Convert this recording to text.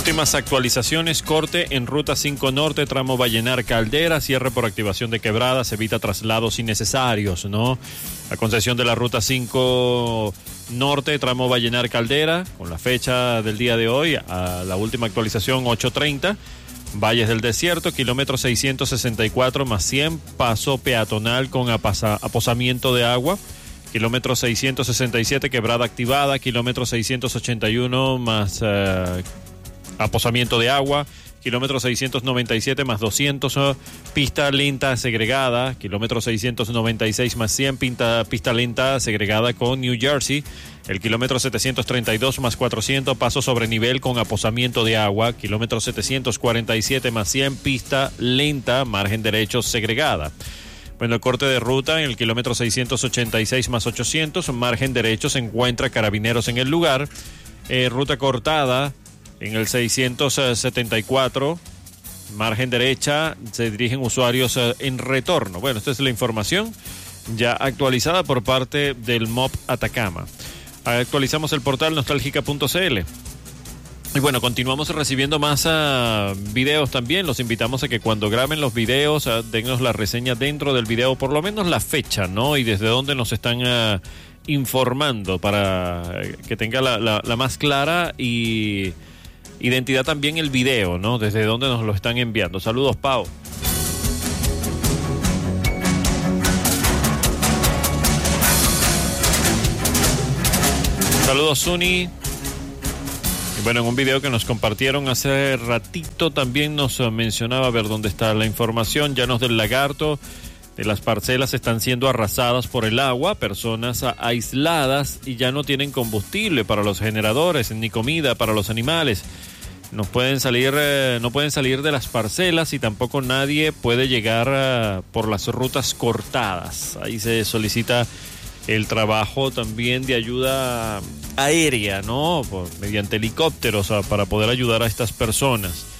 Últimas actualizaciones: corte en Ruta 5 Norte, tramo Vallenar Caldera, cierre por activación de quebradas, evita traslados innecesarios, ¿no? La concesión de la Ruta 5 Norte, tramo Vallenar Caldera, con la fecha del día de hoy, a la última actualización 8:30, Valles del Desierto, kilómetro 664 más 100, paso peatonal con aposamiento de agua. Kilómetro 667, quebrada activada. Kilómetro 681 más aposamiento de agua. Kilómetro 697 más 200, pista lenta segregada. Kilómetro 696 más 100, pista lenta segregada con New Jersey. El kilómetro 732 más 400, paso sobre nivel con aposamiento de agua. Kilómetro 747 más 100, pista lenta, margen derecho segregada. Bueno, el corte de ruta en el kilómetro 686 más 800, margen derecho, se encuentra Carabineros en el lugar. Ruta cortada en el 674, margen derecha, se dirigen usuarios en retorno. Bueno, esta es la información ya actualizada por parte del MOP Atacama. Actualizamos el portal nostálgica.cl. Y bueno, continuamos recibiendo más videos también. Los invitamos a que cuando graben los videos, dennos la reseña dentro del video, por lo menos la fecha, ¿no? Y desde dónde nos están informando, para que tenga la más clara y identidad también el video, ¿no? Desde dónde nos lo están enviando. Saludos, Pau. Saludos, Suni. Bueno, en un video que nos compartieron hace ratito también nos mencionaba, a ver dónde está la información, Llanos del Lagarto, de las parcelas están siendo arrasadas por el agua, personas aisladas y ya no tienen combustible para los generadores, ni comida para los animales. No pueden salir de las parcelas y tampoco nadie puede llegar por las rutas cortadas. Ahí se solicita el trabajo también de ayuda aérea, ¿no? Mediante helicópteros, para poder ayudar a estas personas.